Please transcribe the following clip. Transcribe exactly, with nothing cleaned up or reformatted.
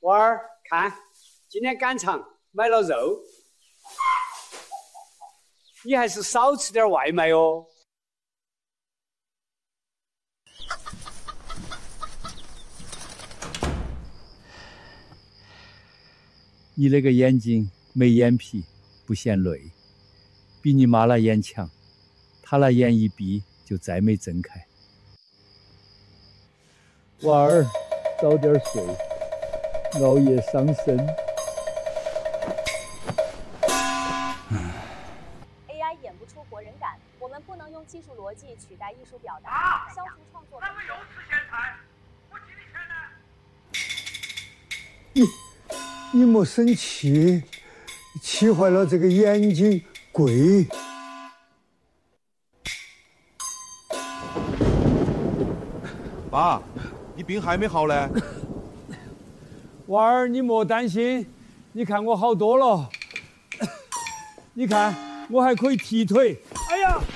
娃儿，看，今天赶场买了肉，你还是少吃点外卖哦。 你那个眼睛没眼皮，不嫌累，比你妈那眼强，她那眼一闭就再没睁开。娃儿，早点睡，熬夜伤身。 A I 演不出活人感，我们不能用技术逻辑取代艺术表达，啊、消除创作。咱们又吃咸菜，我几的钱呢？你你莫生气，气坏了这个眼睛贵。 爸，你病还没好呢。 娃儿，你莫担心，你看我好多了。你看，我还可以踢腿。哎呀！